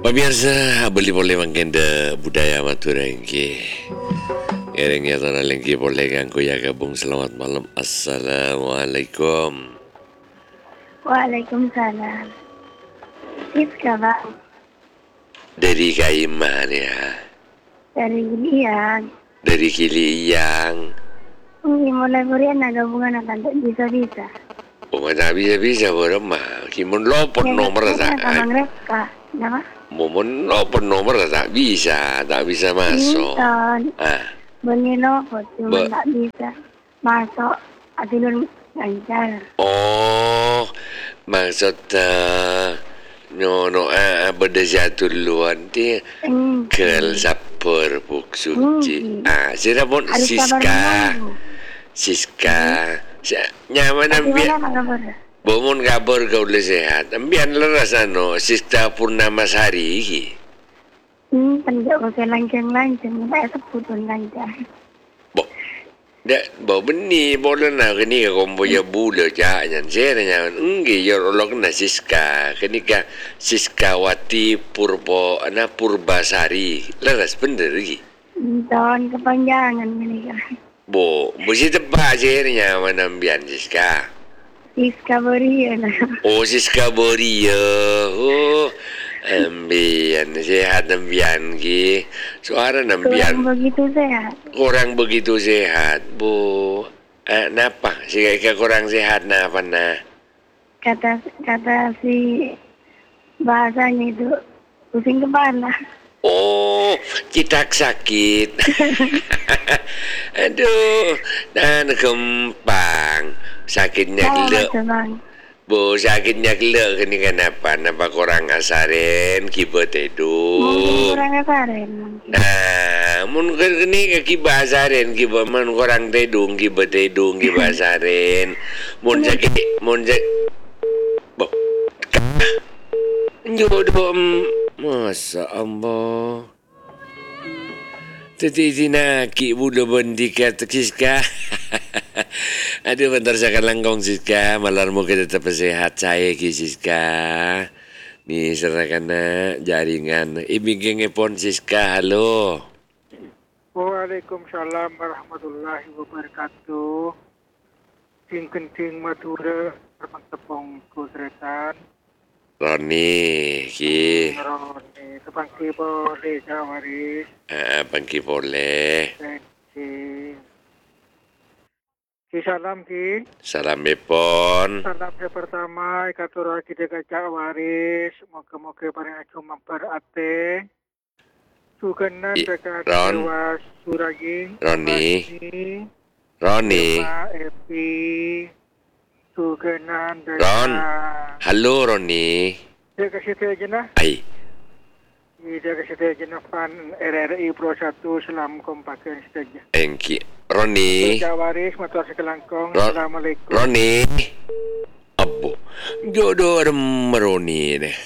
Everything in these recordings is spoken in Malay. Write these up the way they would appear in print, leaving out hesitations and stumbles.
Pemirsa, boleh mangkenda budaya Madura ingki. Erengnya tanah lengki boleh ganggu ya gabung. Selamat malam. Assalamualaikum. Waalaikumsalam. Siska bang, Dari Kaiman ya. dari Iliang. Dari Kiliang. Mulai berian ada hubungan akan bisa-bisa. Oh, mana bisa-bisa beremah. Kimun lopon nomor tak. Sama mereka, nama? Momen lopon nomor tak bisa masuk. Inton, benilo, cuma Be- tak bisa masuk. Atilun lancar. Oh, maksudnya no berdasar duluan dia kel sapor buk suci. Sira pun Siska. Nyaman Tapi ambian. mana kabar? Bomun kabar kau le sehat. Ambian leras Siska Purnama Sari iki. Penjak pakai lancang-lancang, tak sebut pun lancar. Bawa beni boleh nak kini kombo ya bula jangan saya nanya enggak ya Allah kena Siska kini ka Siskawati Purbasari leras bener lagi. Tahun kepanjangan ini kan. Mesti tepat saya nanya mana ambian Siska. Siska Boria lah. Oh Siska Boria. Oh ambian sehat ambian ki. Suara ambian. Kurang begitu sehat, Bu. Napa? Sehingga kurang sehat napa nah? Kata si bahasanya itu pusing kepala. Oh, kita sakit. Aduh, dan kempang. Sakitnya gelek. Bu, sakitnya gelek ini kenapa? Napa kurang asaren kibat itu? Kurang asaren. Mun kini kiba asaren kiba man kurang tedung kiba asaren. Mun sakit bo. Jodoh masa Allah. Teti naki bulu bendika Siska. Aduh bentar saya akan langkong Siska. Malarmu kita tetap sehat saya ki Siska. Ni serahkan jaringan. Ibing pon Siska. Halo. Waalaikumsalam warahmatullahi wabarakatuh. Ting kenting Madura Tepong Kusretan. Roni ki. Roni tepangki boleh Jawaris. Pangki boleh. Ki salam ki. Salam bepon. Salam yang pertama ikatur kita kacak waris. Moga-moga paling aku memperate. Sukenan dekat Dewa Suraging. Roni. Epi. Sukenan dekat. Ron. Halo Roni. Dia kasih tahu je nah. Dia kasih tahu je nah fan RRI Pro 1 Selam Kompakan saja. Engki. Roni. Jawaris motor sekelangkong. Assalamualaikum. Roni. Abu. Jodoh Roni deh.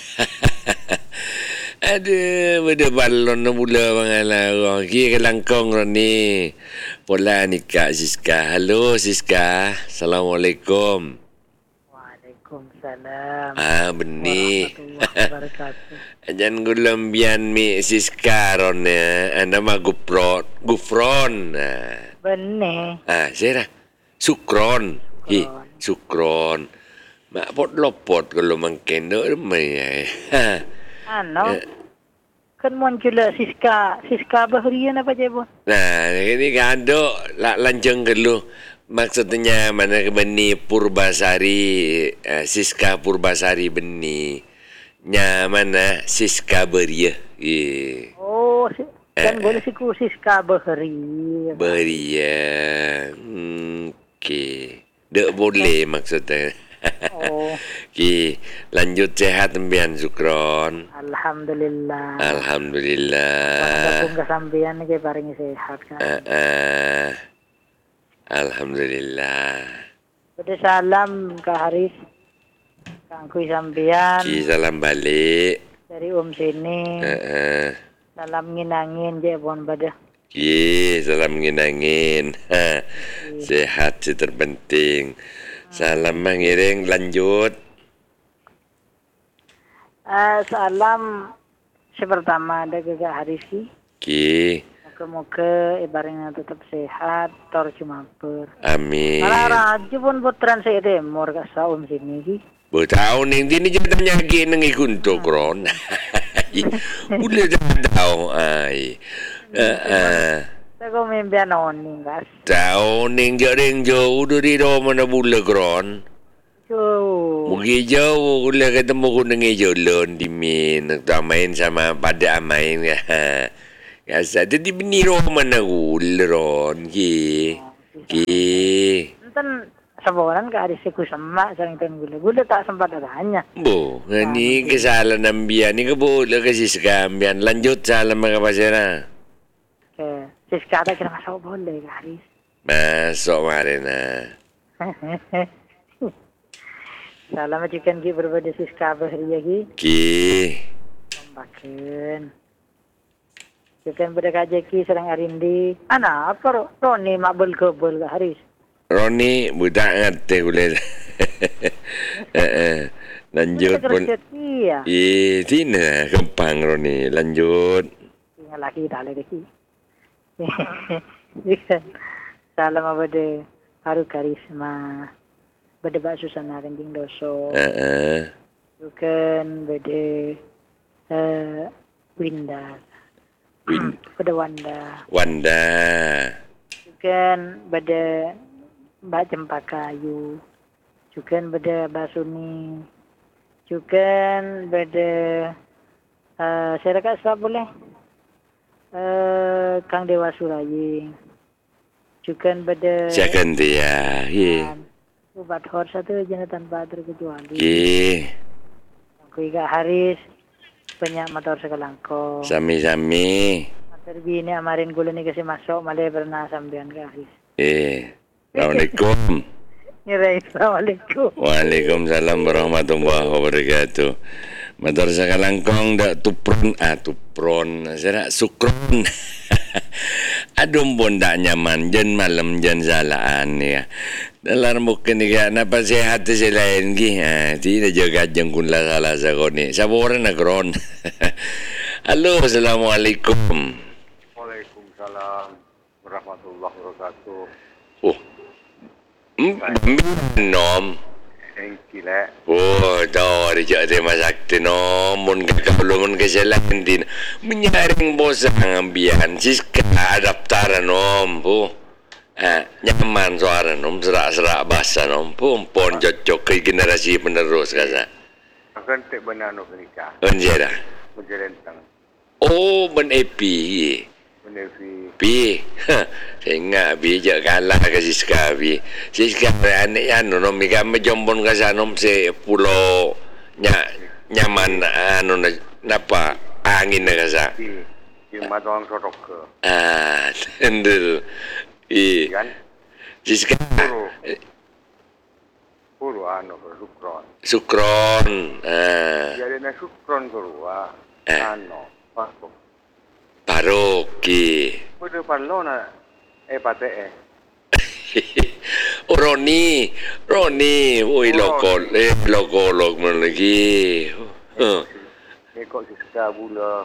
Aduh, benda balon mula mengalah orang. Kira kelangkong Roni. Pola nikah Siska. Halo Siska. Assalamualaikum. Waalaikumsalam. Benih. Warahmatullahi wabarakatuh. Jangan gulambian mi Siska Ron ya. Nama Gufron. Benih. Saya Sukron. Sukron. Mak pot lopot kalau mangken do remai. Kan muncul Siska Bahrian apa je bu? Nah, ini kado lanceng dulu. Maksudnya mana ke beni Purbasari, Siska Purbasari beni. Nya mana Siska Beria. Oh, kan boleh Siska Bahrian. Beria. Okey. Dek boleh maksudnya. Oh. Ki lanjut sehat tembian Sukron. Alhamdulillah. Alhamdulillah. Bangga sampean ke paringi sehat kan. Alhamdulillah. Bade salam ke Haris. Kangku sampean. Ki salam balik. Dari sini. Salam nginangin je bon bade. Ki salam nginangin. Sehat sih terpenting. Salam mengiring lanjut. Salam pertama ada Gagak Haris ki. Ki. Moga-moga ibaratnya tetap sehat, tor Jumapur. Amin. Malah raja pun putran saya demor kat saum sini ki. Tahu ning dini je tanyaki nang ikunto kron. Boleh tahu ai. Saya mimpi anoning kas. Tahu ning jo udah di rumah na bula kron. Jo. Mugi jauh kula ketemu ko nang jolon di min nagtamain sama pada amain ka. Kasa tadi bini rumah na ulron ki. Enten sebulan ke Haris ku sama sang ten gula tak sempat tanya. Bo, ni kesalahan ambian ni boleh kasi sekambian lanjut salam mga pasira. Ke Siska ada kira masuk boleh ke Haris. Masuk mari na. Salam majikan ki berbeda Siska bahria ki. Makan. Chicken beda kajeki serang arindi. Ana apa Roni mabel kebel ke Haris. Roni budak ngerti kulit. Lanjut pun. Iya. Tina kempang Roni. Lanjut. Tinggal lagi tak lagi. Salam abade haru karisma. Bade bakso sana rending doso. Bukan bade Winda. Bade Wanda. Bukan bade Mbak Cempakayu. Bukan bade Basuni. Bukan bade saya dekat sebab boleh. Kang Dewa Surayi. Bukan bade Siakan dia. Ubat hor satu jenis tanpa terkecuali. Kuiga Haris banyak motor sekalangko. Sami-sami. Motor bini amarin gula ni kasi masuk malay pernah sambian ke Haris. Assalamualaikum. Assalamualaikum. Waalaikumsalam warahmatullahi wabarakatuh. Motor sekalangkong dak tupron. Saya sukron. Adum pun dak nyaman jen malam jen salaan ya. Dalam mungkin ni napa sehat selain ki. Tidak jaga jengkun lah salah sakoni. Saboran agron. Halo, assalamualaikum. Waalaikumsalam warahmatullahi wabarakatuh. Nom. Engkile. Tahu dia terima sakti nom. Mun kakabulungan kesalahan din. Menyaring bosan ambian. Siska adaptaran nom. Nyaman suara nom. Serak-serak bahasa nom. Pun cocok ke generasi penerus kasa. Akan tak benar nak nikah. Menjadi. Menjelentang. Ben-epi. Menevi. Pi. Saya ingat Pi je kalah ke Siska Pi. Siska anak yang nom mika menjombon ke sana nom se pulau nyaman napa angin ke sana. Di matang sotok ke. Tendel. Kan? Siska. Puru sukron. Sukron. Jadi na sukron kerua. Pasok. Paroki. Pada palo na pate. Roni, oi lokol lagi. Ekor Siska bula.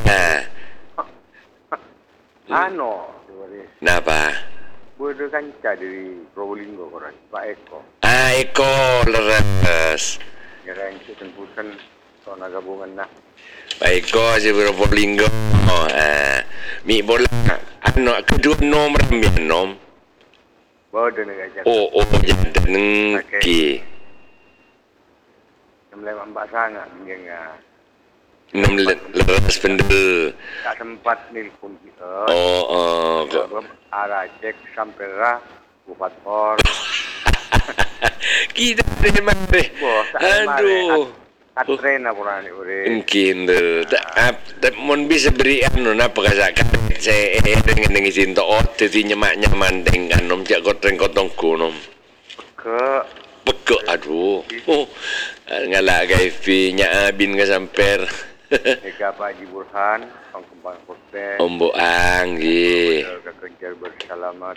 Napa? Boleh kanca dari Probolinggo korang. Pak Eko. Eko leres. Yang ketempusan zona gabungan nah. Pak Eko si Probolinggo. Mi bola. Kedua nomor rambian nom. Boleh nak ajak. Jantan nengki. Nampak mbak sangat mengenga. 16 pendel. Tak sempat nelpon kita. Arah cek sampai lah buat hor. Kita dari mana? Aduh. Katren apa orang ni ore. Mungkin tak mon bisa beri apa kasakan saya dengan isin to teti nyaman dengan nom jak kotreng kotong kunom. Pekak aduh. Ngalak gaifi nya bin ka samper. Eka Pak Haji Burhan, Kembang Kote. Ombo anggi. Kekencar bersalamat.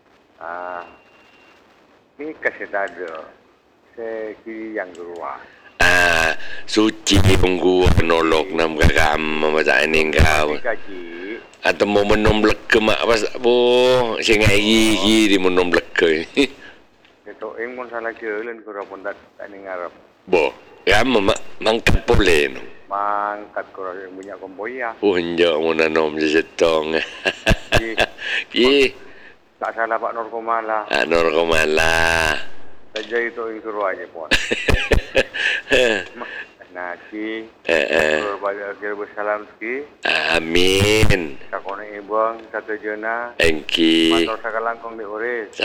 Ini kasih ada. Saya kiri yang kedua. Suci penggu nolok nam kakam masa aning kau. Kaji. Atau mau menom leke mak pas bo sengai gigi di menom leke. Ito ing mon salah keulen kura pondat aning Arab. Bo, kam mangkat boleh no. Mangkat kura yang punya komboya. Unjuk mo nanom setong. Ji. Ki, Tak salah Pak Nur Komala. anor komala. Saja itu ing suruh aja pon. Nah, ki. Berbalik akhir bersalam ski. Amin. Kakone ibang satu jena. Engki. Mantor sakalangkong di Uris.